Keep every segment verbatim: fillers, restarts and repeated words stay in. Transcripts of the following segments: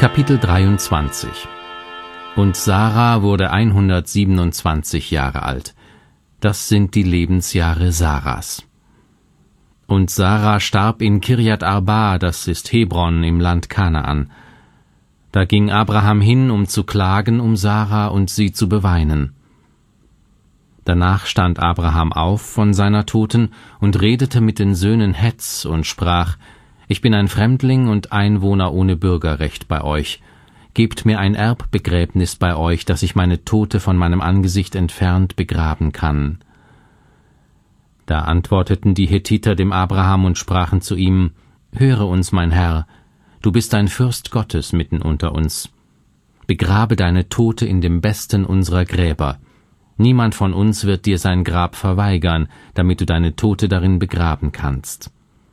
Kapitel dreiundzwanzig. Und Sarah wurde hundertsiebenundzwanzig Jahre alt. Das sind die Lebensjahre Sarahs. Und Sarah starb in Kirjat Arba, das ist Hebron im Land Kanaan. Da ging Abraham hin, um zu klagen um Sarah und sie zu beweinen. Danach stand Abraham auf von seiner Toten und redete mit den Söhnen Hetz und sprach: Ich bin ein Fremdling und Einwohner ohne Bürgerrecht bei euch. Gebt mir ein Erbbegräbnis bei euch, dass ich meine Tote von meinem Angesicht entfernt begraben kann. Da antworteten die Hethiter dem Abraham und sprachen zu ihm: Höre uns, mein Herr, du bist ein Fürst Gottes mitten unter uns. Begrabe deine Tote in dem besten unserer Gräber. Niemand von uns wird dir sein Grab verweigern, damit du deine Tote darin begraben kannst.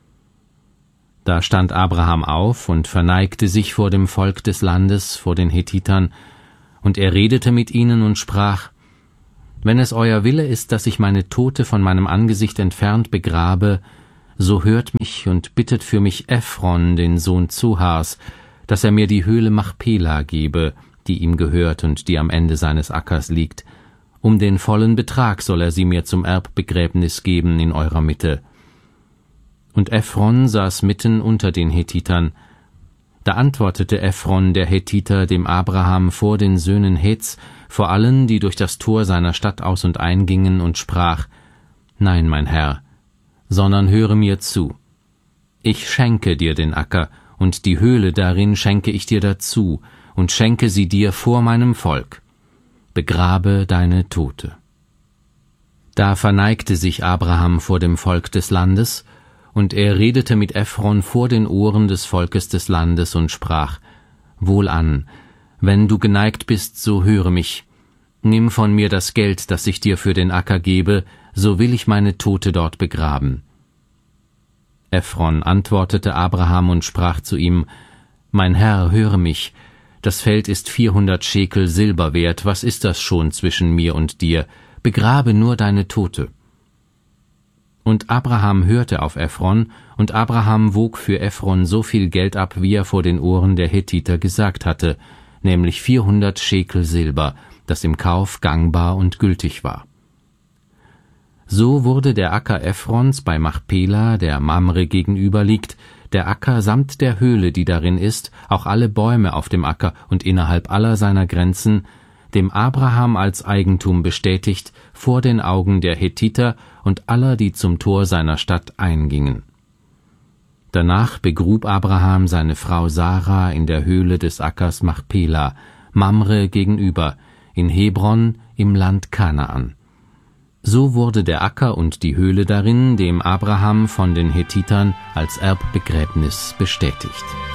Da stand Abraham auf und verneigte sich vor dem Volk des Landes, vor den Hethitern, und er redete mit ihnen und sprach: Wenn es euer Wille ist, dass ich meine Tote von meinem Angesicht entfernt begrabe, so hört mich und bittet für mich Ephron, den Sohn Zohars, dass er mir die Höhle Machpela gebe, die ihm gehört und die am Ende seines Ackers liegt. Um den vollen Betrag soll er sie mir zum Erbbegräbnis geben in eurer Mitte. Und Ephron saß mitten unter den Hethitern. Da antwortete Ephron, der Hethiter, dem Abraham vor den Söhnen Hetz, vor allen, die durch das Tor seiner Stadt aus und eingingen, und sprach: Nein, mein Herr, sondern höre mir zu. Ich schenke dir den Acker, und die Höhle darin schenke ich dir dazu, und schenke sie dir vor meinem Volk. Begrabe deine Tote. Da verneigte sich Abraham vor dem Volk des Landes, und er redete mit Ephron vor den Ohren des Volkes des Landes und sprach: Wohlan, wenn du geneigt bist, so höre mich. Nimm von mir das Geld, das ich dir für den Acker gebe, so will ich meine Tote dort begraben. Ephron antwortete Abraham und sprach zu ihm: Mein Herr, höre mich, das Feld ist vierhundert Schekel Silber wert, was ist das schon zwischen mir und dir? Begrabe nur deine Tote. Und Abraham hörte auf Ephron, und Abraham wog für Ephron so viel Geld ab, wie er vor den Ohren der Hethiter gesagt hatte, nämlich vierhundert Schekel Silber, das im Kauf gangbar und gültig war. So wurde der Acker Ephrons bei Machpela, der Mamre gegenüber liegt, der Acker samt der Höhle, die darin ist, auch alle Bäume auf dem Acker und innerhalb aller seiner Grenzen, dem Abraham als Eigentum bestätigt, vor den Augen der Hethiter und aller, die zum Tor seiner Stadt eingingen. Danach begrub Abraham seine Frau Sarah in der Höhle des Ackers Machpela, Mamre gegenüber, in Hebron im Land Kanaan. So wurde der Acker und die Höhle darin dem Abraham von den Hethitern als Erbbegräbnis bestätigt.